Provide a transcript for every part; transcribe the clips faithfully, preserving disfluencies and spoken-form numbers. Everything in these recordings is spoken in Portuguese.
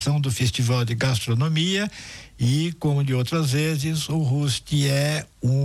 do Festival de Gastronomia e, como de outras vezes, o Rusti é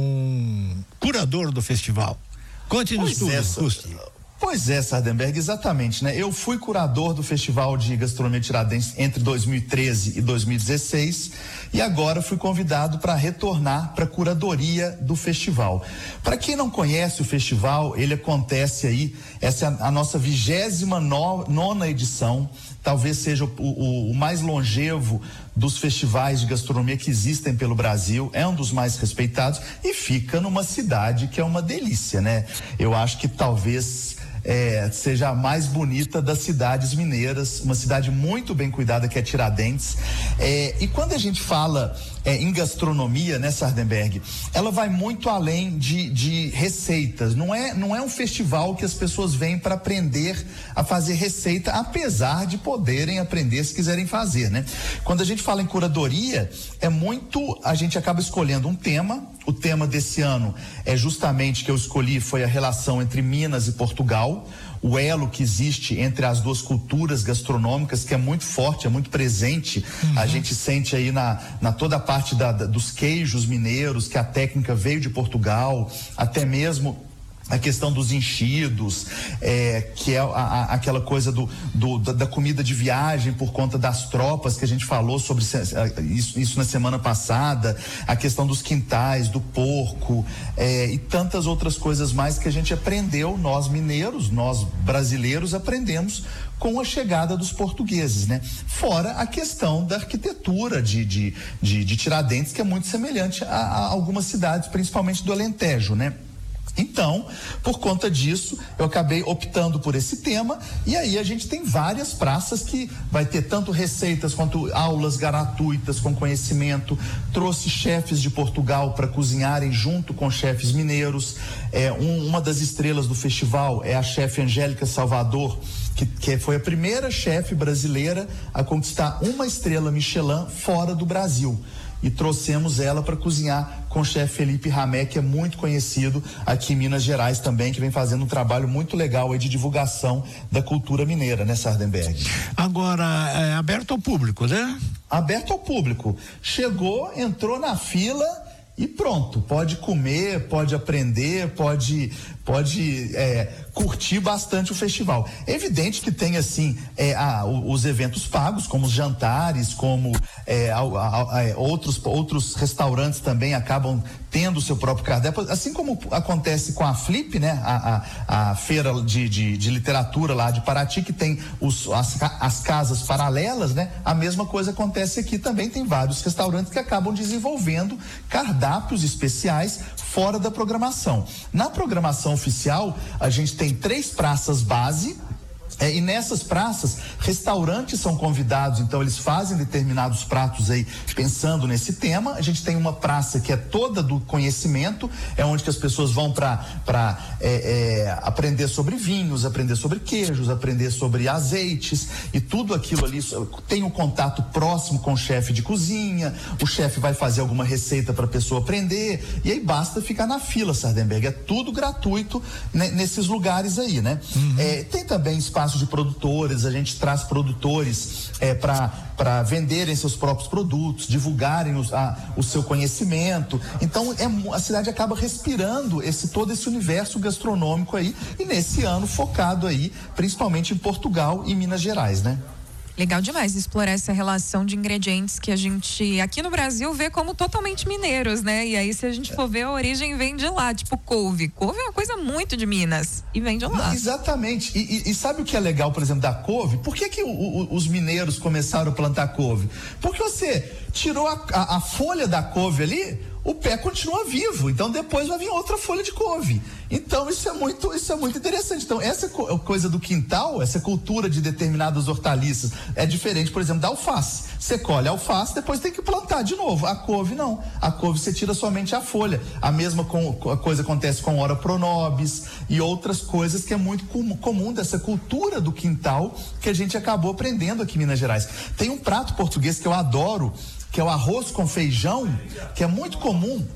um curador do festival. Conte-nos tudo, Rusti. Pois é, Sardenberg, exatamente, né? Eu fui curador do Festival de Gastronomia Tiradentes entre dois mil e treze e dois mil e dezesseis e agora fui convidado para retornar para a curadoria do festival. Para quem não conhece o festival, ele acontece aí, essa é a, a nossa vigésima nona edição, talvez seja o, o, o mais longevo dos festivais de gastronomia que existem pelo Brasil, é um dos mais respeitados e fica numa cidade que é uma delícia, né? Eu acho que talvez É, seja a mais bonita das cidades mineiras, uma cidade muito bem cuidada que é Tiradentes. É, e quando a gente fala é, em gastronomia, né, Sardenberg, ela vai muito além de, de receitas. Não é, não é um festival que as pessoas vêm para aprender a fazer receita, apesar de poderem aprender se quiserem fazer, né? Quando a gente fala em curadoria, é muito, a gente acaba escolhendo um tema. O tema desse ano é justamente que eu escolhi foi a relação entre Minas e Portugal, o elo que existe entre as duas culturas gastronômicas, que é muito forte, é muito presente. Uhum. A gente sente aí na, na toda a parte da, da, dos queijos mineiros, que a técnica veio de Portugal, até mesmo a questão dos enchidos, é, que é a, a, aquela coisa do, do, da, da comida de viagem por conta das tropas, que a gente falou sobre isso, isso na semana passada, a questão dos quintais, do porco, é, e tantas outras coisas mais que a gente aprendeu, nós mineiros, nós brasileiros aprendemos com a chegada dos portugueses, né? Fora a questão da arquitetura de, de, de, de Tiradentes, que é muito semelhante a, a algumas cidades, principalmente do Alentejo, né? Então, por conta disso, eu acabei optando por esse tema e aí a gente tem várias praças que vai ter tanto receitas quanto aulas gratuitas com conhecimento. Trouxe chefes de Portugal para cozinharem junto com chefes mineiros. É, um, uma das estrelas do festival é a chefe Angélica Salvador, que, que foi a primeira chefe brasileira a conquistar uma estrela Michelin fora do Brasil. E trouxemos ela para cozinhar com o chefe Felipe Ramé, que é muito conhecido aqui em Minas Gerais também, que vem fazendo um trabalho muito legal aí de divulgação da cultura mineira, né, Sardenberg? Agora, é aberto ao público, né? Aberto ao público. Chegou, entrou na fila e pronto, pode comer, pode aprender, pode, pode é, curtir bastante o festival. É evidente que tem assim é, a, os eventos pagos, como os jantares, como é, a, a, a, outros, outros restaurantes também acabam tendo o seu próprio cardápio, assim como acontece com a Flip, né? A, a, a feira de, de, de literatura lá de Paraty, que tem os, as, as casas paralelas, né? A mesma coisa acontece aqui também, tem vários restaurantes que acabam desenvolvendo cardápios especiais fora da programação. Na programação oficial, a gente tem três praças base. É, e nessas praças, restaurantes são convidados, então eles fazem determinados pratos aí pensando nesse tema. A gente tem uma praça que é toda do conhecimento, é onde que as pessoas vão para para é, é, aprender sobre vinhos, aprender sobre queijos, aprender sobre azeites e tudo aquilo ali. Tem um contato próximo com o chefe de cozinha, o chefe vai fazer alguma receita para a pessoa aprender e aí basta ficar na fila, Sardenberg. É tudo gratuito, né, nesses lugares aí, né? Uhum. É, tem também espaço de produtores, a gente traz produtores é, para para venderem seus próprios produtos, divulgarem os, a, o seu conhecimento. Então é, a cidade acaba respirando esse todo esse universo gastronômico aí, e nesse ano focado aí principalmente em Portugal e Minas Gerais, né? Legal demais explorar essa relação de ingredientes que a gente aqui no Brasil vê como totalmente mineiros, né? E aí, se a gente for ver, a origem vem de lá, tipo couve. Couve é uma coisa muito de Minas e vem de lá. Exatamente. E, e, e sabe o que é legal, por exemplo, da couve? Por que que o, o, os mineiros começaram a plantar couve? Porque você tirou a, a, a folha da couve ali, o pé continua vivo, então depois vai vir outra folha de couve. Então isso é muito, isso é muito interessante. Então essa co- coisa do quintal, essa cultura de determinadas hortaliças é diferente, por exemplo, da alface. Você colhe a alface, depois tem que plantar de novo. A couve não. A couve você tira somente a folha. A mesma com, a coisa acontece com ora pronobis e outras coisas que é muito com, comum dessa cultura do quintal que a gente acabou aprendendo aqui em Minas Gerais. Tem um prato português que eu adoro, que é o arroz com feijão, que é muito comum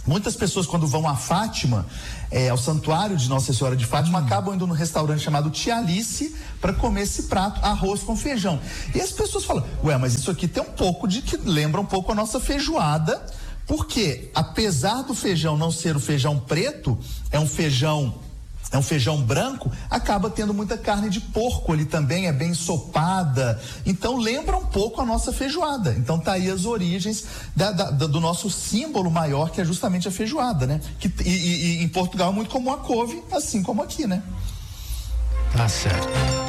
Muitas pessoas, quando vão a Fátima, é, ao santuário de Nossa Senhora de Fátima, hum. acabam indo num restaurante chamado Tia Alice para comer esse prato, arroz com feijão. E as pessoas falam, ué, mas isso aqui tem um pouco de que lembra um pouco a nossa feijoada, porque apesar do feijão não ser o feijão preto, é um feijão É um feijão branco, acaba tendo muita carne de porco ali também, é bem ensopada. Então lembra um pouco a nossa feijoada. Então tá aí as origens da, da, do nosso símbolo maior, que é justamente a feijoada, né? Que, e, e, e em Portugal é muito comum a couve, assim como aqui, né? Tá certo.